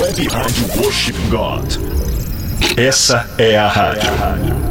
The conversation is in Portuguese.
Web Rádio Worship God. Essa é a rádio.